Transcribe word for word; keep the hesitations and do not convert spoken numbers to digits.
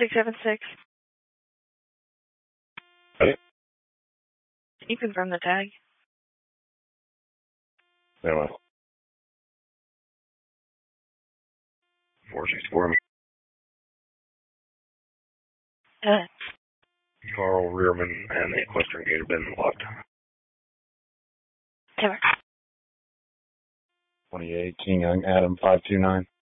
six seven six. Hey. Can you confirm the tag? Anyway. four sixty-four. Uh, Carl Rearman and the equestrian gate have been locked. Timber. twenty-eight, King Young, Adam five two nine.